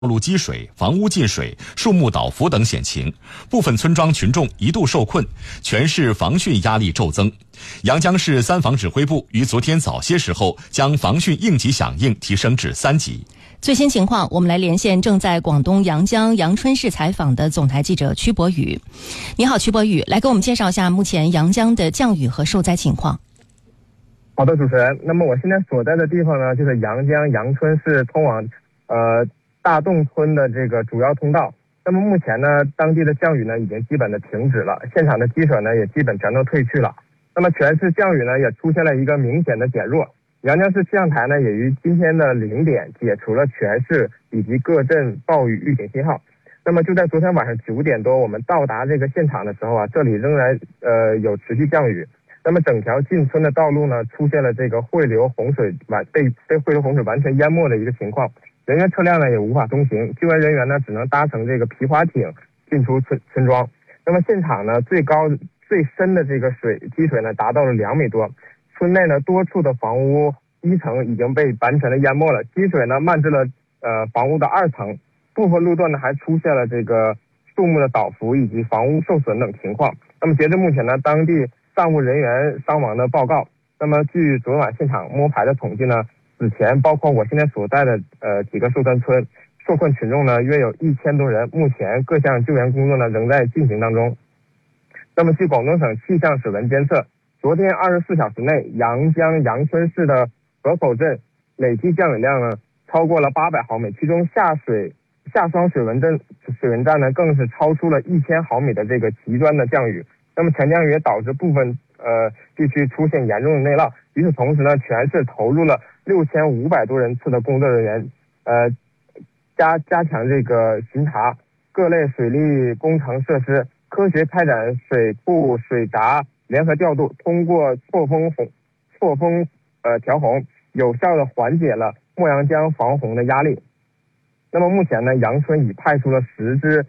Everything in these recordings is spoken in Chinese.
路积水、房屋进水、树木倒伏等险情，部分村庄群众一度受困，全市防汛压力骤增。阳江市三防指挥部于昨天早些时候将防汛应急响应提升至3级。 最新情况，我们来连线正在广东阳江阳春市采访的总台记者曲博宇。你好，曲博宇，来给我们介绍一下目前阳江的降雨和受灾情况。 好的，主持人。那么我现在所在的地方呢，就是阳江阳春市通往大洞村的这个主要通道。那么目前呢，当地的降雨呢已经基本的停止了，现场的积水呢也基本全都退去了。那么全市降雨呢也出现了一个明显的减弱。阳江市气象台呢也于今天的0点解除了全市以及各镇暴雨预警信号。那么就在昨天晚上9点多，我们到达这个现场的时候啊，这里仍然有持续降雨。那么整条进村的道路呢出现了这个汇流洪水被汇流洪水完全淹没的一个情况。人员车辆呢也无法通行，救援人员呢只能搭乘这个皮划艇进出村庄。那么现场呢最深的这个积水呢达到了2米多，村内呢多处的房屋1层已经被完全的淹没了，积水呢漫至了房屋的2层，部分路段呢还出现了这个树木的倒伏以及房屋受损等情况。那么截至目前呢，当地暂无人员伤亡的报告。那么据昨晚现场摸排的统计呢，此前包括我现在所在的几个受灾村，受困群众呢约有1000多人，目前各项救援工作呢仍在进行当中。那么据广东省气象水文监测，昨天24小时内，阳江阳春市的河口镇累计降雨量呢超过了800毫米，其中下双水文站呢更是超出了1000毫米的这个极端的降雨。那么强降雨也导致部分地区出现严重的内涝。与此同时呢，全市投入了6500多人次的工作人员，加强这个巡查各类水利工程设施，科学开展水库水闸联合调度，通过错峰调洪，有效的缓解了墨阳江防洪的压力。那么目前呢，阳春已派出了10支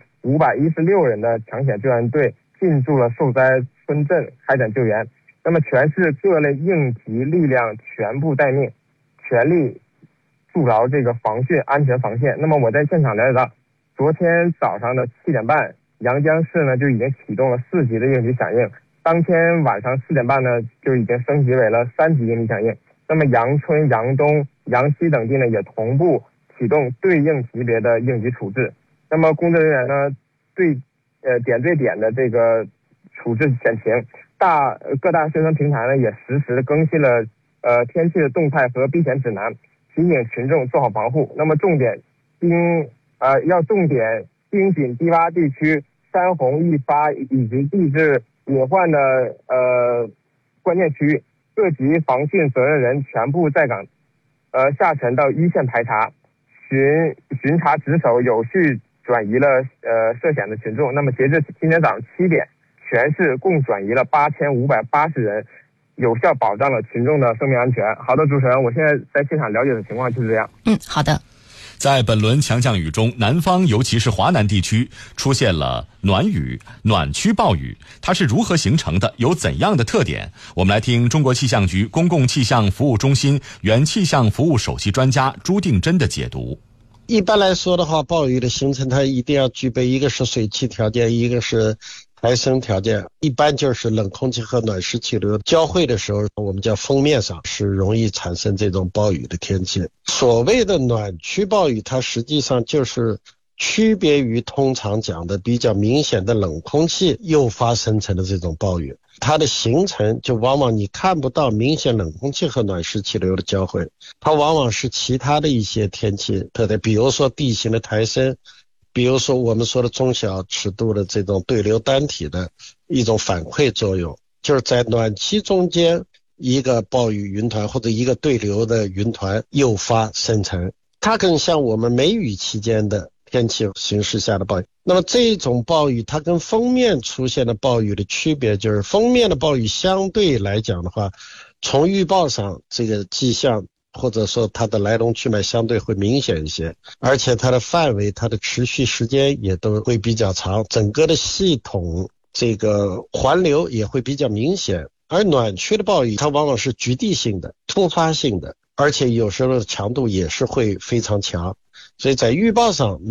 516人的抢险救援队进驻了受灾村镇开展救援。那么全市各类应急力量全部待命，全力筑牢这个防汛安全防线。那么我在现场了解到，昨天早上的7点半，阳江市呢就已经启动了4级的应急响应，当天晚上4点半呢就已经升级为了3级应急响应。那么阳春、阳东、阳西等地呢也同步启动对应级别的应急处置。那么工作人员呢点对点的这个处置险情，各大宣传平台呢也实时的更新了天气的动态和避险指南，提醒群众做好防护。那么要重点盯紧低洼地区山洪易发以及地质隐患的关键区域，各级防汛责任人全部在岗下沉到一线排查，巡查值守，有序转移了涉险的群众。那么截至今天早上7点，全市共转移了8580人，有效保障了群众的生命安全。好的，主持人，我现在在现场了解的情况就是这样。 好的。 在本轮强降雨中，南方尤其是华南地区出现了暖区暴雨，它是如何形成的？有怎样的特点？我们来听中国气象局公共气象服务中心原气象服务首席专家朱定真的解读。 一般来说的话，暴雨的形成它一定要具备一个是水汽条件，一个是抬升条件。一般就是冷空气和暖湿气流交汇的时候，我们叫锋面上是容易产生这种暴雨的天气。所谓的暖区暴雨，它实际上就是区别于通常讲的比较明显的冷空气诱发生成的这种暴雨。它的形成就往往你看不到明显冷空气和暖湿气流的交汇，它往往是其他的一些天气特点，比如说地形的抬升，比如说我们说的中小尺度的这种对流单体的一种反馈作用，就是在暖期中间一个暴雨云团或者一个对流的云团诱发生成，它更像我们梅雨期间的天气形势下的暴雨。那么这种暴雨它跟锋面出现的暴雨的区别，就是锋面的暴雨相对来讲的话，从预报上这个迹象或者说它的来龙去脉相对会明显一些，而且它的范围它的持续时间也都会比较长，整个的系统这个环流也会比较明显。而暖区的暴雨它往往是局地性的突发性的，而且有时候强度也是会非常强， 所以在预报上